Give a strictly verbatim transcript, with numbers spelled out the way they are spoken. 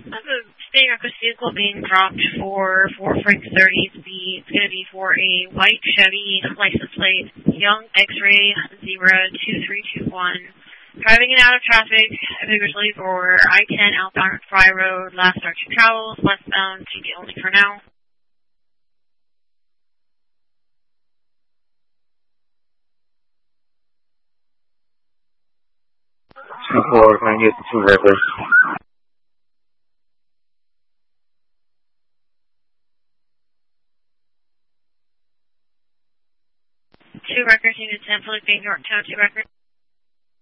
That's a state request vehicle being dropped for four Frank thirty B. It's going to be for a white Chevy license plate, Young X-Ray zero two three two one. Driving in and out of traffic vigorously for I ten outbound Fry Road, last start to travel, westbound, T V only for now. Four, can I get two records? Two records, unit ten, Philip Yorktown, two records.